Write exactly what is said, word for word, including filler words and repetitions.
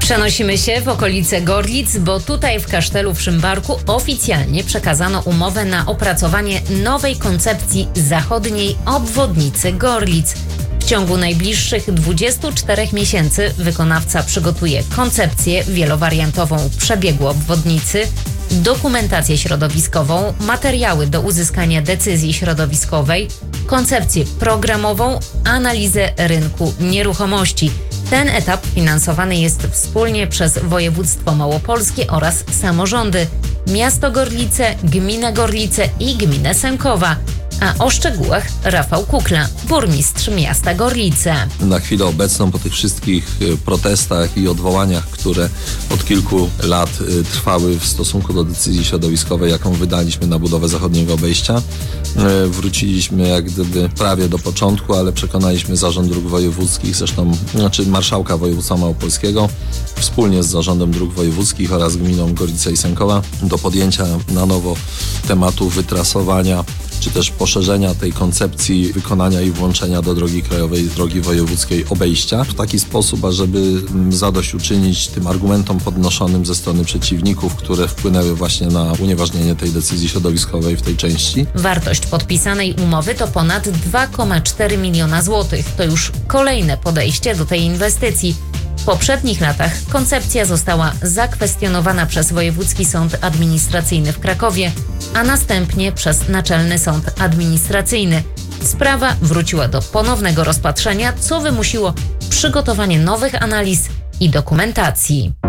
Przenosimy się w okolice Gorlic, bo tutaj w Kasztelu w Szymbarku oficjalnie przekazano umowę na opracowanie nowej koncepcji zachodniej obwodnicy Gorlic. W ciągu najbliższych dwudziestu czterech miesięcy wykonawca przygotuje koncepcję wielowariantową przebiegu obwodnicy, dokumentację środowiskową, materiały do uzyskania decyzji środowiskowej, koncepcję programową, analizę rynku nieruchomości. Ten etap finansowany jest wspólnie przez województwo małopolskie oraz samorządy, miasto Gorlice, gminę Gorlice i gminę Sękowa. A o szczegółach Rafał Kukla, burmistrz miasta Gorlice. Na chwilę obecną, po tych wszystkich protestach i odwołaniach, które od kilku lat trwały w stosunku do decyzji środowiskowej, jaką wydaliśmy na budowę zachodniego obejścia, wróciliśmy jak gdyby prawie do początku, ale przekonaliśmy Zarząd Dróg Wojewódzkich, zresztą znaczy marszałka województwa małopolskiego, wspólnie z Zarządem Dróg Wojewódzkich oraz gminą Gorlice i Sękowa do podjęcia na nowo tematu wytrasowania czy też poszerzenia tej koncepcji wykonania i włączenia do drogi krajowej, drogi wojewódzkiej obejścia w taki sposób, ażeby zadośćuczynić tym argumentom podnoszonym ze strony przeciwników, które wpłynęły właśnie na unieważnienie tej decyzji środowiskowej w tej części. Wartość podpisanej umowy to ponad dwa przecinek cztery miliona złotych. To już kolejne podejście do tej inwestycji. W poprzednich latach koncepcja została zakwestionowana przez Wojewódzki Sąd Administracyjny w Krakowie, a następnie przez Naczelny Sąd Administracyjny. Sprawa wróciła do ponownego rozpatrzenia, co wymusiło przygotowanie nowych analiz i dokumentacji.